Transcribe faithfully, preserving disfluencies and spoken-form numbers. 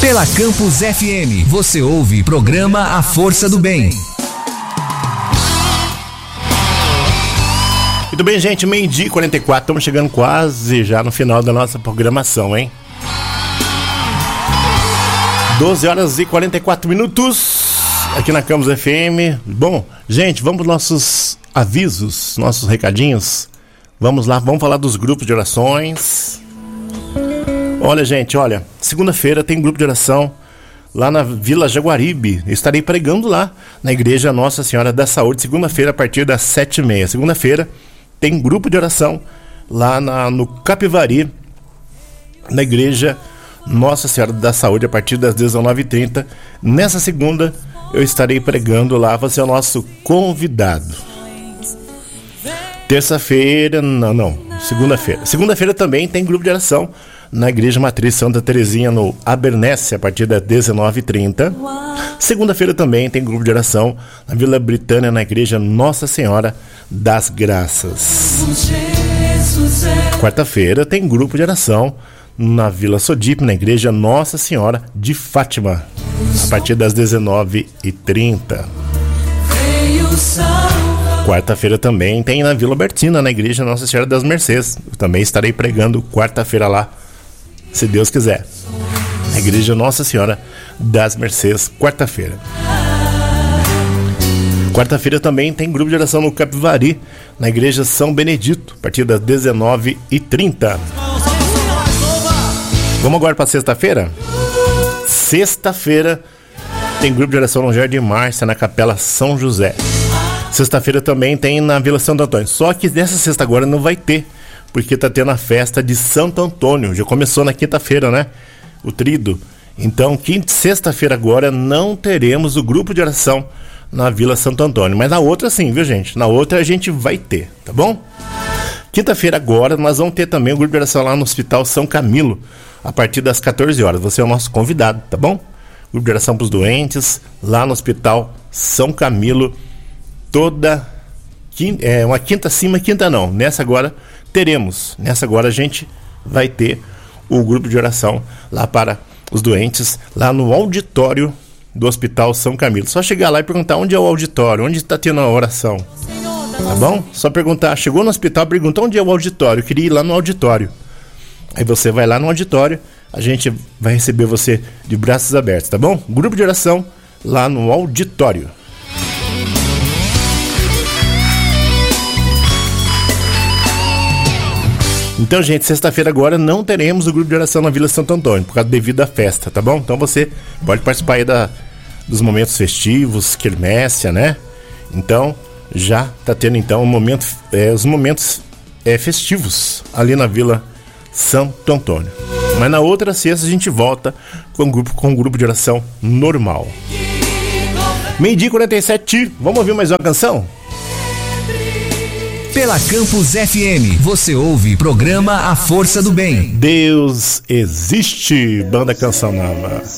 Pela Campus F M, você ouve programa A Força do Bem. Muito bem, gente, meio-dia e quarenta e quatro, estamos chegando quase já no final da nossa programação, hein? doze horas e quarenta e quatro minutos aqui na Campus F M. Bom, gente, vamos para os nossos avisos, nossos recadinhos. Vamos lá, vamos falar dos grupos de orações. Olha, gente, olha, segunda-feira tem grupo de oração lá na Vila Jaguaribe. Eu estarei pregando lá na Igreja Nossa Senhora da Saúde, segunda-feira a partir das sete e meia. Segunda-feira tem grupo de oração lá na, no Capivari, na Igreja Nossa Senhora da Saúde, a partir das dezenove e trinta. Nessa segunda eu estarei pregando lá, você é o nosso convidado. Terça-feira, não, não, segunda-feira. Segunda-feira também tem grupo de oração na Igreja Matriz Santa Terezinha, no Abernéssia, a partir das dezenove e trinta. Segunda-feira também tem grupo de oração na Vila Britânia, na Igreja Nossa Senhora das Graças. Quarta-feira tem grupo de oração na Vila Sodipe, na Igreja Nossa Senhora de Fátima, a partir das dezenove e trinta. Quarta-feira também tem na Vila Albertina, na Igreja Nossa Senhora das Mercês. Eu também estarei pregando quarta-feira lá, se Deus quiser. Na Igreja Nossa Senhora das Mercês, quarta-feira. Quarta-feira também tem grupo de oração no Capivari, na Igreja São Benedito, a partir das dezenove e trinta. Vamos agora para sexta-feira? Sexta-feira tem grupo de oração no Jardim Márcia, na Capela São José. Sexta-feira também tem na Vila Santo Antônio. Só que nessa sexta agora não vai ter, porque tá tendo a festa de Santo Antônio. Já começou na quinta-feira, né? O trido. Então, quinta, sexta-feira agora não teremos o grupo de oração na Vila Santo Antônio. Mas na outra sim, viu, gente? Na outra a gente vai ter, tá bom? Quinta-feira agora nós vamos ter também o grupo de oração lá no Hospital São Camilo, a partir das quatorze horas. Você é o nosso convidado, tá bom? Grupo de oração para os doentes lá no Hospital São Camilo, toda quinta, é, uma quinta sim, uma quinta não. Nessa agora teremos, nessa agora a gente vai ter o grupo de oração lá para os doentes, lá no auditório do Hospital São Camilo. Só chegar lá e perguntar onde é o auditório, onde está tendo a oração, tá bom? Só perguntar, chegou no hospital, pergunta onde é o auditório, eu queria ir lá no auditório. Aí você vai lá no auditório, a gente vai receber você de braços abertos, tá bom? Grupo de oração lá no auditório. Então, gente, sexta-feira agora não teremos o grupo de oração na Vila Santo Antônio, por causa devido à festa, tá bom? Então você pode participar aí da, dos momentos festivos, quermésia, né? Então, já tá tendo então um momento, é, os momentos é, festivos ali na Vila Santo Antônio. Mas na outra sexta a gente volta com o grupo, com o grupo de oração normal. Meio-dia e quarenta e sete, vamos ouvir mais uma canção? Pela Campus F M, você ouve programa A Força do Bem. Deus existe, banda Canção Nova.